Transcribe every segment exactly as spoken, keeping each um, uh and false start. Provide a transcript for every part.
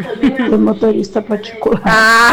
de motorista particular. Ah.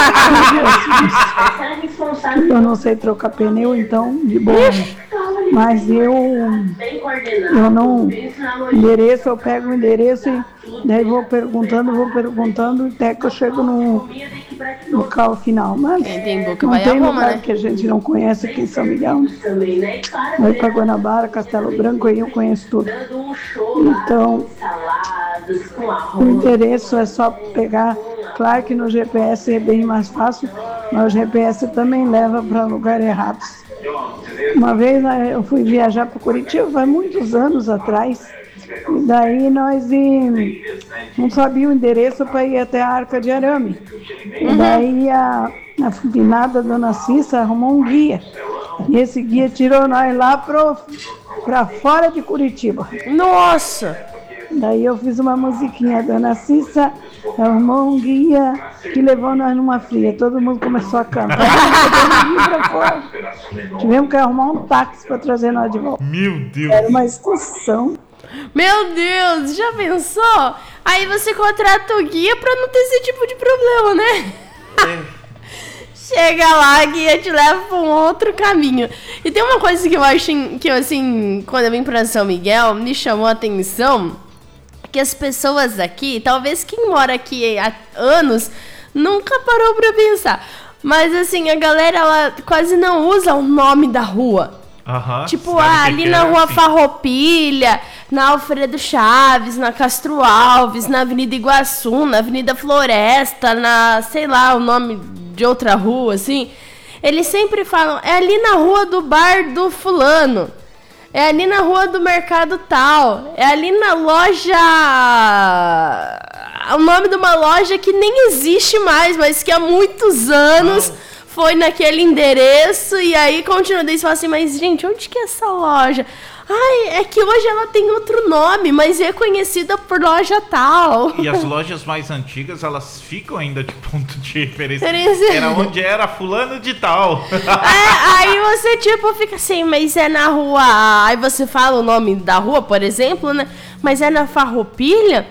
Eu não sei trocar pneu, então, de boa. Mas eu, eu não, endereço, eu pego o endereço e daí vou perguntando, vou perguntando, até que eu chego no local final. Mas Quem tem boca não vai tem a Roma, lugar né? que a gente não conhece aqui em São Miguel. Vai para Guanabara, Castelo Branco, aí eu conheço tudo. Então, o endereço é só pegar. Claro que no G P S é bem mais fácil, mas o G P S também leva para lugares errados. Uma vez eu fui viajar para Curitiba, faz muitos anos atrás, e daí nós e, não sabia o endereço para ir até a Arca de Arame. E daí a, a finada Dona Cissa arrumou um guia, e esse guia tirou nós lá para fora de Curitiba. Nossa! Daí eu fiz uma musiquinha, Dona Cissa arrumou um guia que levou nós numa fria. Todo mundo começou a cantar. Tivemos que arrumar um táxi para trazer nós de volta. Meu Deus! Era uma excursão. Meu Deus, já pensou? Aí você contrata o guia pra não ter esse tipo de problema, né? É. Chega lá, a guia te leva pra um outro caminho. E tem uma coisa que eu acho, que eu, assim, quando eu vim pra São Miguel, me chamou a atenção, que as pessoas aqui, talvez quem mora aqui há anos, nunca parou pra pensar. Mas, assim, a galera, ela quase não usa o nome da rua. Uhum, tipo, ah, ali na rua assim. Farroupilha, na Alfredo Chaves, na Castro Alves, na Avenida Iguaçu, na Avenida Floresta, na, sei lá, o nome de outra rua, assim. Eles sempre falam, é ali na rua do bar do fulano, é ali na rua do mercado tal, é ali na loja... O nome de uma loja que nem existe mais, mas que há muitos anos... Não. Foi naquele endereço e aí continua. Daí você fala assim, mas gente, onde que é essa loja? Ai, é que hoje ela tem outro nome, mas é conhecida por loja tal. E as lojas mais antigas, elas ficam ainda de ponto de referência. Referência. Era onde era fulano de tal. É, aí você tipo fica assim, mas é na rua... Aí você fala o nome da rua, por exemplo, né? Mas é na Farroupilha?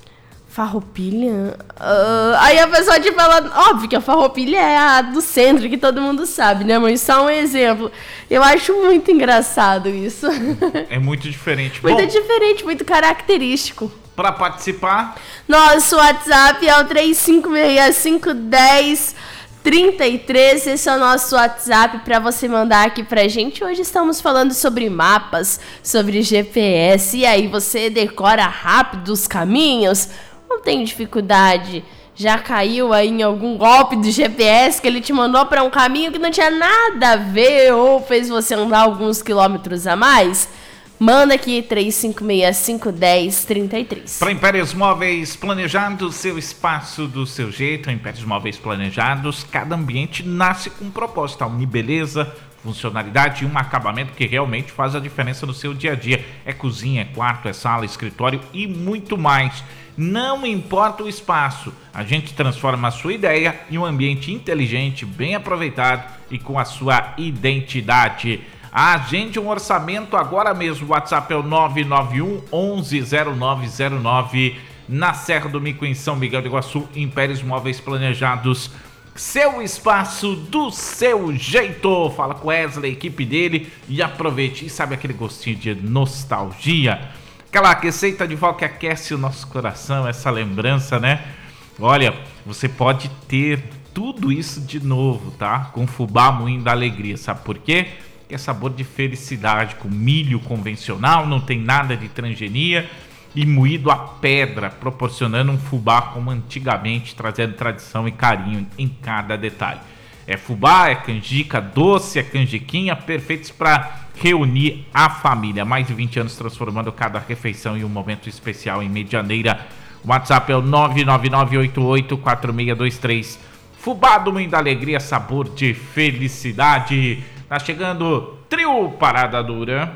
Farroupilha? Uh, aí a pessoa, tipo, ela... Óbvio que a Farroupilha é a do centro, que todo mundo sabe, né? Mas só um exemplo. Eu acho muito engraçado isso. É muito diferente. Muito Bom, diferente, muito característico. Para participar... Nosso WhatsApp é o três cinco seis cinco um zero três três. Esse é o nosso WhatsApp para você mandar aqui pra gente. Hoje estamos falando sobre mapas, sobre G P S. E aí, você decora rápido os caminhos? Não tem dificuldade. Já caiu aí em algum golpe do G P S que ele te mandou para um caminho que não tinha nada a ver ou fez você andar alguns quilômetros a mais? Manda aqui três cinco seis cinco um zero três três. Para Impérios Móveis Planejados, seu espaço do seu jeito. Impérios Móveis Planejados, cada ambiente nasce com um propósito. Unir beleza, funcionalidade e um acabamento que realmente faz a diferença no seu dia a dia. É cozinha, é quarto, é sala, escritório e muito mais. Não importa o espaço, a gente transforma a sua ideia em um ambiente inteligente, bem aproveitado e com a sua identidade. Agende um orçamento agora mesmo. O WhatsApp é o nove nove um onze zero nove zero nove. Na Serra do Mico, em São Miguel do Iguaçu. Impérios Móveis Planejados, seu espaço do seu jeito. Fala com Wesley, equipe dele, e aproveite. E sabe aquele gostinho de nostalgia? Aquela receita de vó que aquece o nosso coração, essa lembrança, né? Olha, você pode ter tudo isso de novo, tá? Com fubá moinho da alegria, sabe por quê? Que é sabor de felicidade, com milho convencional, não tem nada de transgenia e moído a pedra, proporcionando um fubá como antigamente, trazendo tradição e carinho em cada detalhe. É fubá, é canjica doce, é canjiquinha, perfeitos para reunir a família. Mais de vinte anos transformando cada refeição em um momento especial em Medianeira. O WhatsApp é o nove nove nove oito oito quatro seis dois três. Fubá do Moinho da Alegria, sabor de felicidade. Tá chegando Trio Parada Dura.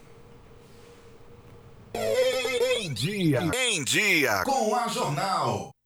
Em dia, em dia, com a Jornal.